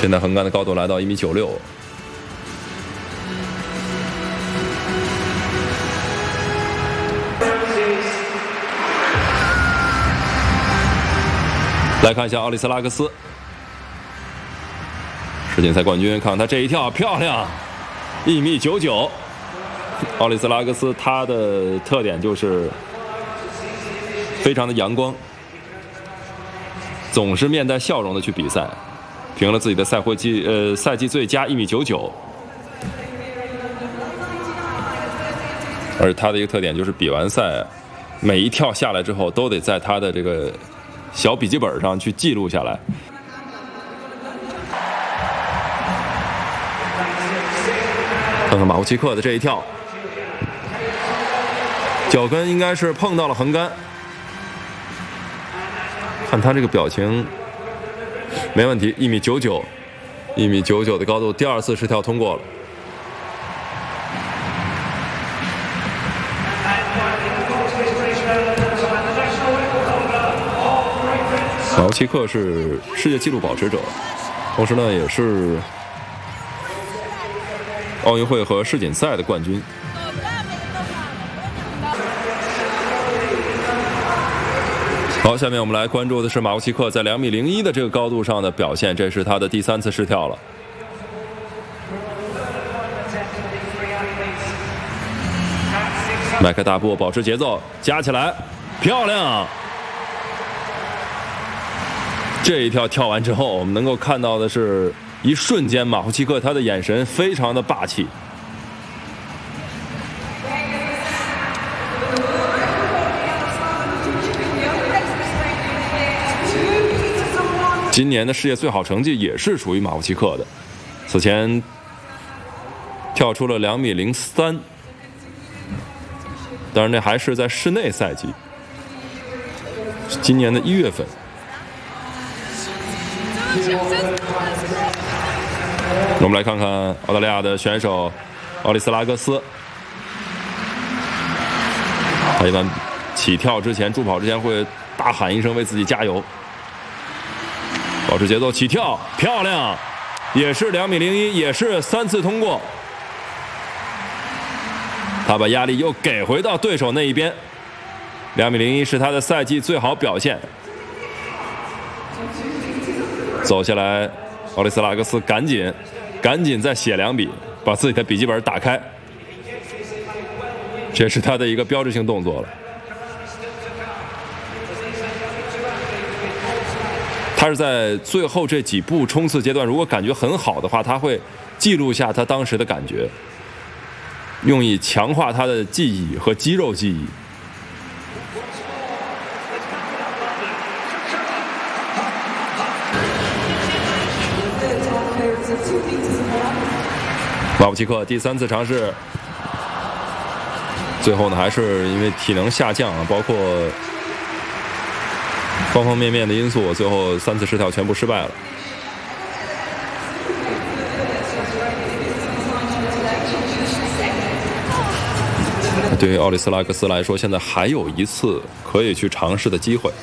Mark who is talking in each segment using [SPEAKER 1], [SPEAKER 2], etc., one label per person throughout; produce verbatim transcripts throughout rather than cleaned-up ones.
[SPEAKER 1] 现在横杆的高度来到一米九六。来看一下奥利斯拉克斯，世锦赛冠军，看看他这一跳漂亮，一米九九。奥利斯拉克斯他的特点就是非常的阳光，总是面带笑容的去比赛，评了自己的赛会季呃赛季最佳一米九九。而他的一个特点就是比完赛，每一跳下来之后都得在他的这个小笔记本上去记录下来。看看马库奇克的这一跳，脚跟应该是碰到了横杆，看他这个表情，没问题，一米九九，一米九九的高度，第二次试跳通过了。马库奇克是世界纪录保持者，同时呢也是奥运会和世锦赛的冠军。好，下面我们来关注的是马库奇克在两米零一的这个高度上的表现，这是他的第三次试跳了。迈开大步，保持节奏，加起来，漂亮！这一跳跳完之后，我们能够看到的是，一瞬间马库奇克他的眼神非常的霸气。今年的世界最好成绩也是属于马库奇克的，此前跳出了两米零三，当然这还是在室内赛季，今年的一月份。我们来看看澳大利亚的选手奥利斯拉格斯，他一般起跳之前、助跑之前会大喊一声为自己加油，保持节奏，起跳，漂亮，也是两米零一，也是三次通过。他把压力又给回到对手那一边，两米零一是他的赛季最好表现。走下来，奥利斯拉格斯赶紧赶紧再写两笔，把自己的笔记本打开，这是他的一个标志性动作了。他是在最后这几步冲刺阶段，如果感觉很好的话，他会记录下他当时的感觉，用以强化他的记忆和肌肉记忆。马库奇克第三次尝试，最后呢还是因为体能下降，包括方方面面的因素，最后三次试跳全部失败了。对于奥利斯拉克斯来说，现在还有一次可以去尝试的机会。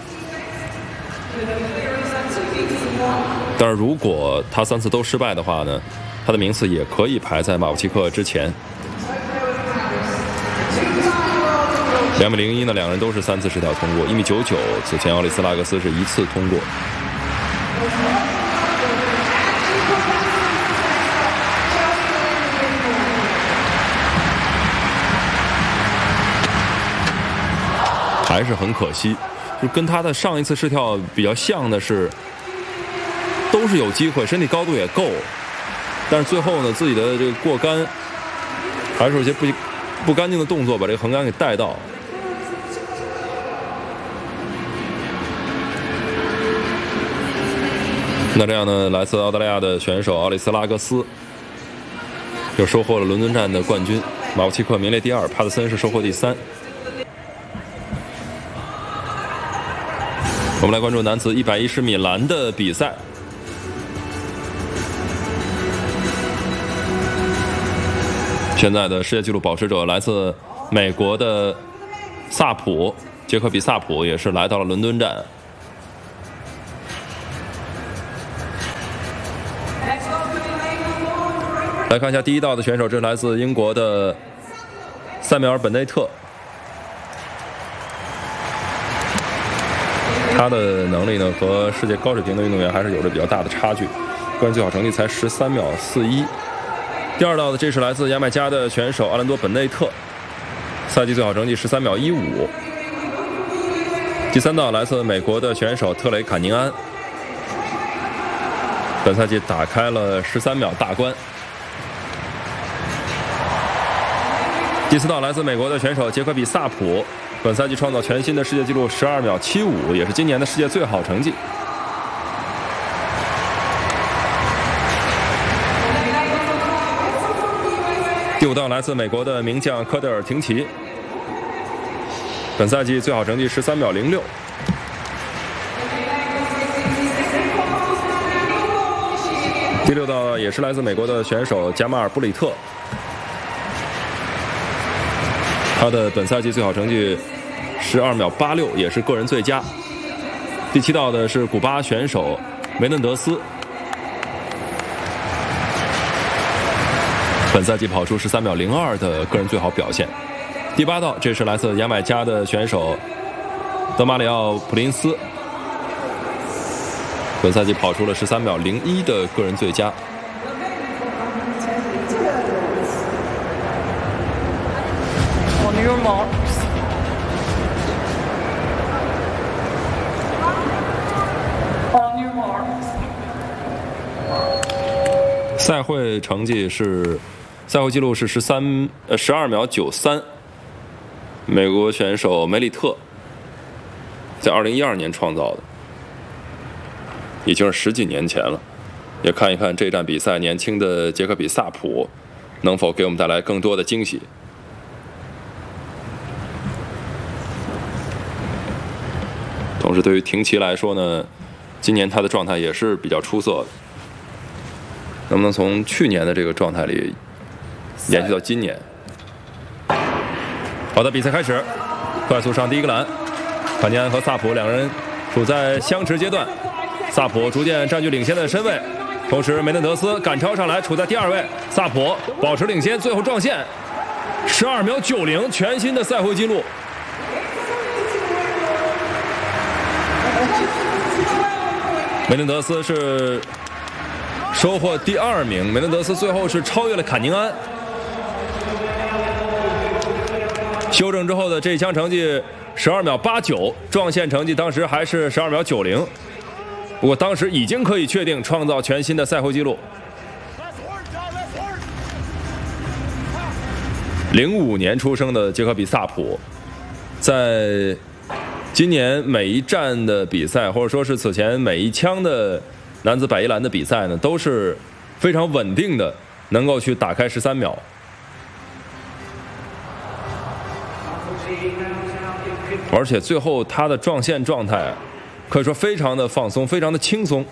[SPEAKER 1] 但是如果他三次都失败的话呢，他的名次也可以排在马库奇克之前。两米零一呢，两人都是三次试跳通过。一米九九，此前奥利斯拉克斯是一次通过。还是很可惜，就跟他的上一次试跳比较像的是，都是有机会，身体高度也够，但是最后呢，自己的这个过杆，还是有些不不干净的动作，把这个横杆给带到。那这样呢，来自澳大利亚的选手奥利斯拉格斯又收获了伦敦站的冠军，马库奇克名列第二，帕特森是收获第三。我们来关注男子一百一十米栏的比赛。现在的世界纪录保持者来自美国的萨普，杰克比萨普也是来到了伦敦站。 来看一下第一道的选手，这是来自英国的塞缪尔·本内特。他的能力呢和世界高水平的运动员还是有着比较大的差距，个人最好成绩才十三秒四一。第二道的这是来自牙买加的选手阿兰多·本内特，赛季最好成绩十三秒一五。第三道来自美国的选手特雷·坎宁安，本赛季打开了十三秒大关。第四道来自美国的选手杰科比·萨普，本赛季创造全新的世界纪录十二秒七五，也是今年的世界最好成绩。第五道来自美国的名将科德尔·廷奇，本赛季最好成绩十三秒零六。第六道也是来自美国的选手加马尔·布里特，他的本赛季最好成绩十二秒八六，也是个人最佳。第七道的是古巴选手梅嫩德斯，本赛季跑出十三秒零二的个人最好表现。第八道，这是来自牙买加的选手德马里奥·普林斯，本赛季跑出了十三秒零一的个人最佳。
[SPEAKER 2] On your marks. On your marks.
[SPEAKER 1] 赛会成绩是，赛会纪录是十三呃十二秒九三。美国选手梅里特在二零一二年创造的，已经是十几年前了。也看一看这站比赛，年轻的杰科比·萨普能否给我们带来更多的惊喜。同时，对于廷奇来说呢，今年他的状态也是比较出色的。能不能从去年的这个状态里延续到今年？好的，比赛开始，快速上第一个篮。坎尼安和萨普两人处在相持阶段，萨普逐渐占据领先的身位，同时梅嫩德斯赶超上来，处在第二位。萨普保持领先，最后撞线，十二秒九零，全新的赛会纪录。梅嫩德斯是收获第二名，梅嫩德斯最后是超越了坎宁安。修正之后的这一枪成绩十二秒八九，撞线成绩当时还是十二秒九零，不过当时已经可以确定创造全新的赛会纪录。零五年出生的杰科比·萨普，在今年每一站的比赛，或者说是此前每一枪的男子百一栏的比赛呢，都是非常稳定的，能够去打开十三秒。而且最后他的撞线状态可以说非常的放松，非常的轻松。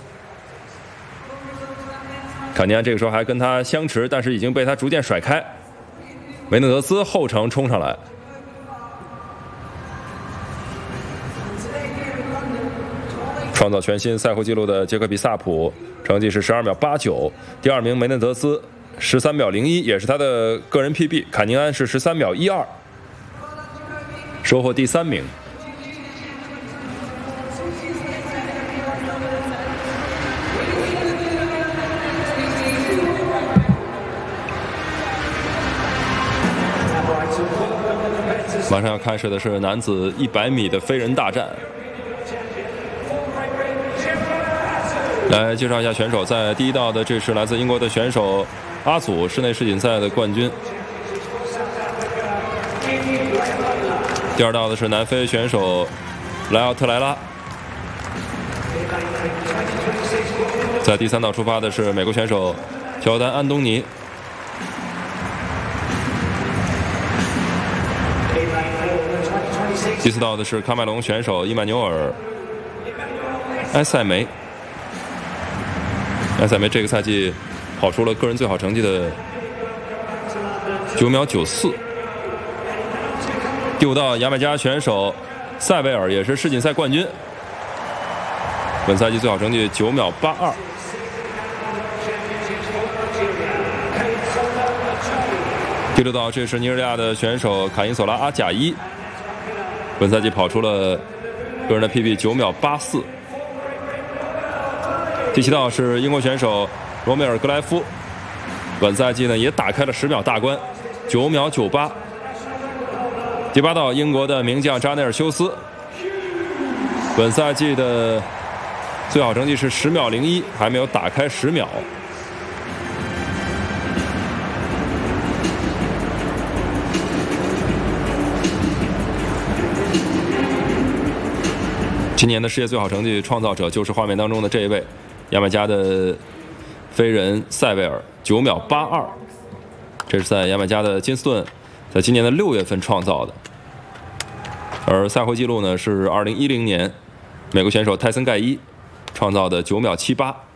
[SPEAKER 1] 坎尼安这个时候还跟他相持，但是已经被他逐渐甩开。梅嫩德斯后程冲上来，创造全新赛会纪录的杰科比·萨普成绩是十二秒八九，第二名梅嫩德斯十三秒零一，也是他的个人 P B。坎尼安是十三秒一二，收获第三名。马上要开始的是男子一百米的飞人大战。来介绍一下选手，在第一道的这是来自英国的选手阿祖，室内世锦赛的冠军。第二道的是南非选手莱奥特莱拉。在第三道出发的是美国选手乔丹安东尼。第四道的是喀麦隆选手伊曼纽尔埃塞梅。埃塞梅这个赛季跑出了个人最好成绩的九秒九四。第五道牙买加选手塞维尔，也是世锦赛冠军，本赛季最好成绩九秒八二。 第六道，这是尼日利亚的选手卡因索拉阿贾伊，本赛季跑出了个人的 P B 九秒八四。第七道是英国选手罗梅尔格莱夫，本赛季呢也打开了十秒大关，九秒九八。第八道，英国的名将扎内尔修斯，本赛季的最好成绩是十秒零一，还没有打开十秒。今年的世界最好成绩创造者就是画面当中的这一位，牙买加的飞人塞维尔，九秒八二，这是在牙买加的金斯顿，在今年的六月份创造的。而赛会纪录呢是二零一零年美国选手泰森盖伊创造的九秒七八。